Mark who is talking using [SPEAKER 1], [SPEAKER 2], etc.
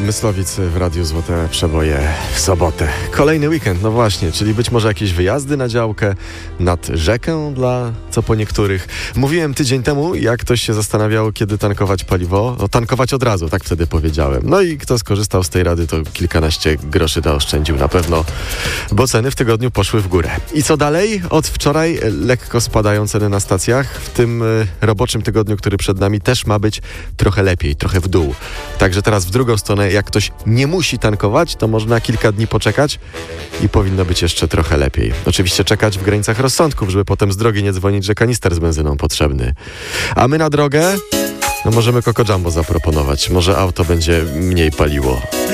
[SPEAKER 1] Myslowic w Radiu Złote Przeboje w sobotę. Kolejny weekend, no właśnie, czyli być może jakieś wyjazdy na działkę, nad rzekę dla co po niektórych. Mówiłem tydzień temu, jak ktoś się zastanawiał, kiedy tankować paliwo. No, tankować od razu, tak wtedy powiedziałem. No i kto skorzystał z tej rady, to kilkanaście groszy oszczędził na pewno, bo ceny w tygodniu poszły w górę. I co dalej? Od wczoraj lekko spadają ceny na stacjach. W tym roboczym tygodniu, który przed nami, też ma być trochę lepiej, trochę w dół. Także teraz w drugą stronę, jak ktoś nie musi tankować, to można kilka dni poczekać i powinno być jeszcze trochę lepiej. Oczywiście czekać w granicach rozsądków, żeby potem z drogi nie dzwonić, że kanister z benzyną potrzebny. A my na drogę? No możemy Coco Jumbo zaproponować. Może auto będzie mniej paliło.